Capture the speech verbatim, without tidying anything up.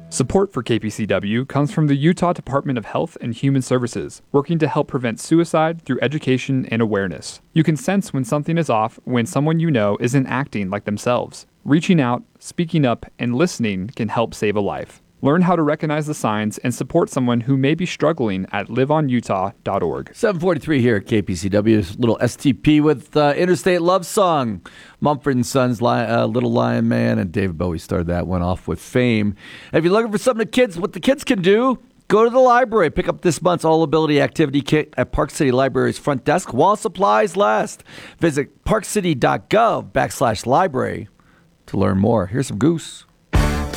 Support for K P C W comes from the Utah Department of Health and Human Services, working to help prevent suicide through education and awareness. You can sense when something is off when someone you know isn't acting like themselves. Reaching out, speaking up, and listening can help save a life. Learn how to recognize the signs and support someone who may be struggling at live on utah dot org. seven forty-three here at K P C W. Little S T P with uh, Interstate Love Song. Mumford and Sons, Li- uh, Little Lion Man, and David Bowie started that one off with Fame. If you're looking for something the kids, what the kids can do, go to the library. Pick up this month's All Ability Activity Kit at Park City Library's front desk while supplies last. Visit parkcity.gov backslash library to learn more. Here's some Goose.